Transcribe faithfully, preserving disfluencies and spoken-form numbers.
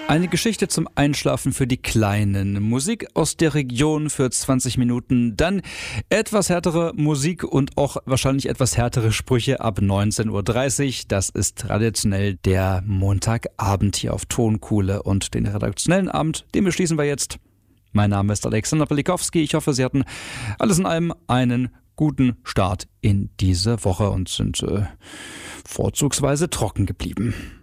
Eine Geschichte zum Einschlafen für die Kleinen. Musik aus der Region für zwanzig Minuten. Dann etwas härtere Musik und auch wahrscheinlich etwas härtere Sprüche ab neunzehn Uhr dreißig. Das ist traditionell der Montagabend hier auf Tonkuhle. Und den redaktionellen Abend, den beschließen wir jetzt. Mein Name ist Alexander Pelikowski. Ich hoffe, Sie hatten alles in allem einen guten Start in diese Woche und sind äh, vorzugsweise trocken geblieben.